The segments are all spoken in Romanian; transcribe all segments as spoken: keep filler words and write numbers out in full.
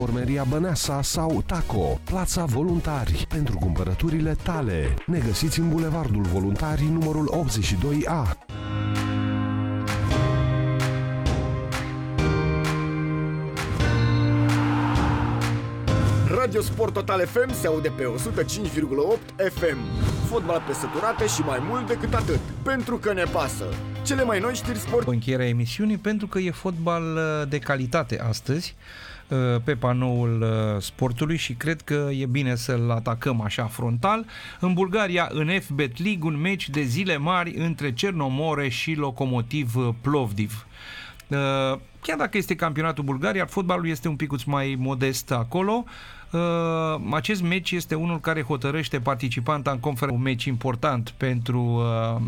Urmeria Băneasa sau Taco, Plața Voluntari, pentru cumpărăturile tale. Ne găsiți în Bulevardul Voluntarii, numărul optzeci și doi A. Radio Sport Total F M se aude pe o sută cinci virgulă opt F M. Fotbal pe săturate și mai mult decât atât, pentru că ne pasă. Cele mai noi știri sport. Încheierea emisiunii, pentru că e fotbal de calitate astăzi pe panoul sportului și cred că e bine să-l atacăm așa frontal. În Bulgaria, în F B T League, un meci de zile mari între Cernomore și Lokomotiv Plovdiv. Chiar dacă este campionatul Bulgariei, fotbalul este un picuț mai modest acolo. Acest meci este unul care hotărăște participanta în conferență, un meci important pentru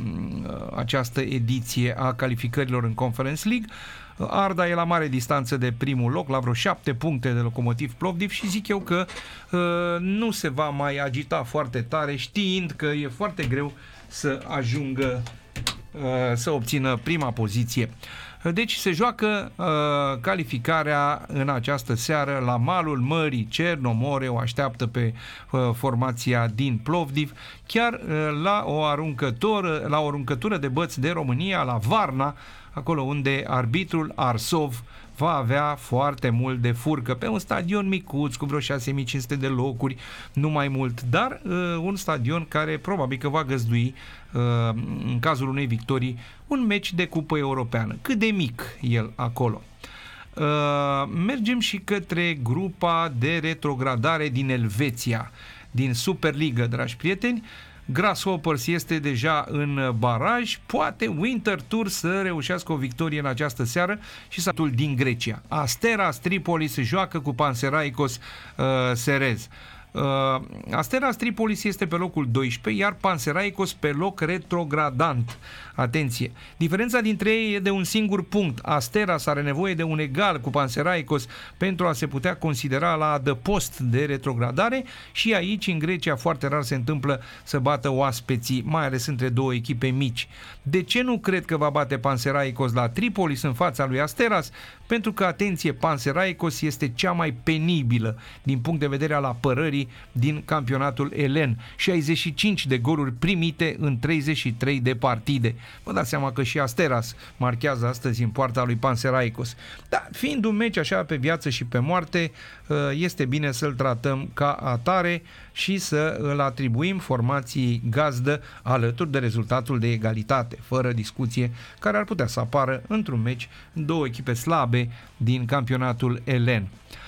această ediție a calificărilor în Conference League. Arda e la mare distanță de primul loc, la vreo șapte puncte de Lokomotiv Plovdiv, și zic eu că uh, nu se va mai agita foarte tare, știind că e foarte greu să ajungă uh, să obțină prima poziție. Deci se joacă uh, calificarea în această seară la malul mării. Cernomore o așteaptă pe uh, formația din Plovdiv, chiar uh, la o aruncătură, la o aruncătură de băți de România la Varna, acolo unde arbitrul Arsov va avea foarte mult de furcă, pe un stadion micuț cu vreo șase mii cinci sute de locuri, nu mai mult, dar uh, un stadion care probabil că va găzdui uh, în cazul unei victorii un meci de cupă europeană. Cât de mic el acolo. Uh, mergem și către grupa de retrogradare din Elveția, din Superliga, dragi prieteni. Grasshoppers este deja în baraj, poate Winter Tour să reușească o victorie în această seară și satul din Grecia. Asteras Tripolis se joacă cu Panseraikos uh, Serez. Uh, Asteras Tripolis este pe locul doisprezece, iar Panseraikos pe loc retrogradant. Atenție! Diferența dintre ei e de un singur punct. Asteras are nevoie de un egal cu Panseraikos pentru a se putea considera la adăpost de retrogradare, și aici, în Grecia, foarte rar se întâmplă să bată oaspeții, mai ales între două echipe mici. De ce nu cred că va bate Panseraikos la Tripolis în fața lui Asteras? Pentru că, atenție, Panseraikos este cea mai penibilă din punct de vedere al apărării din campionatul elen. șaizeci și cinci de goluri primite în treizeci și trei de partide. Vă dați seama că și Asteras marchează astăzi în poarta lui Panseraikos. Dar fiind un meci așa pe viață și pe moarte, este bine să-l tratăm ca atare și să îl atribuim formației gazdă alături de rezultatul de egalitate, fără discuție, care ar putea să apară într-un meci două echipe slabe din campionatul elen.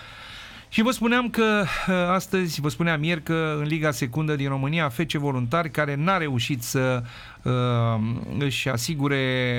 Și vă spuneam că astăzi, vă spuneam ieri că în Liga Secundă din România, F C Voluntari, care n-a reușit să uh, își asigure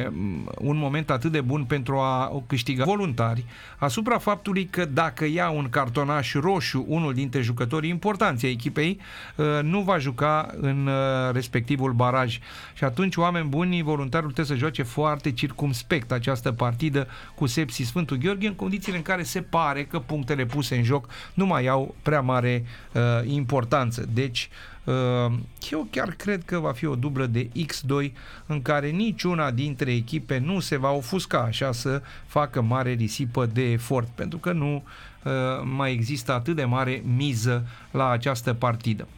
un moment atât de bun pentru a o câștiga, Voluntari, asupra faptului că dacă ia un cartonaș roșu, unul dintre jucătorii importanți ai echipei, uh, nu va juca în uh, respectivul baraj. Și atunci, oameni buni, Voluntarul trebuie să joace foarte circumspect această partidă cu Sepsi Sfântul Gheorghe, în condițiile în care se pare că punctele puse în joc nu mai au prea mare uh, importanță. Deci uh, eu chiar cred că va fi o dublă de X doi în care niciuna dintre echipe nu se va ofusca așa să facă mare risipă de efort, pentru că nu uh, mai există atât de mare miză la această partidă.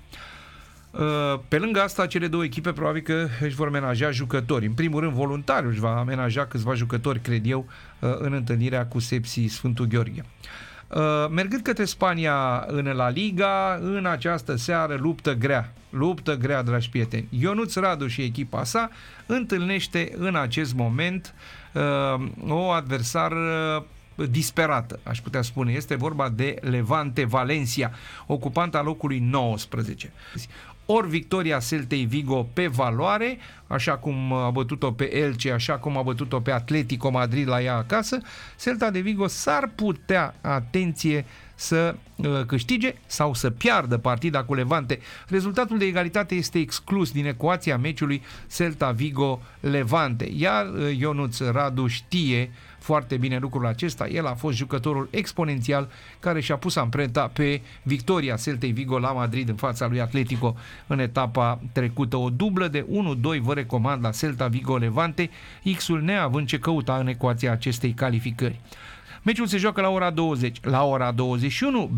Pe lângă asta, cele două echipe probabil că își vor menaja jucători. În primul rând, Voluntariul își va menaja câțiva jucători, cred eu, în întâlnirea cu Sepsi Sfântul Gheorghe. Uh, mergând către Spania în La Liga, în această seară luptă grea, luptă grea, dragi prieteni. Ionuț Radu și echipa sa întâlnește în acest moment uh, o adversară disperată, aș putea spune. Este vorba de Levante Valencia, ocupanta locului nouăsprezece. Ori victoria Celtei Vigo pe valoare, așa cum a bătut-o pe Elche, așa cum a bătut-o pe Atletico Madrid la ea acasă, Celta de Vigo s-ar putea, atenție, să uh, câștige sau să piardă partida cu Levante. Rezultatul de egalitate este exclus din ecuația meciului Celta Vigo-Levante, iar uh, Ionuț Radu știe foarte bine lucrul acesta. El a fost jucătorul exponențial care și-a pus amprenta pe victoria Celtei Vigo la Madrid în fața lui Atletico în etapa trecută. O dublă de unu doi vă recomand la Celta Vigo-Levante, X-ul neavând ce căuta în ecuația acestei calificări. Meciul se joacă la ora douăzeci. La ora douăzeci și unu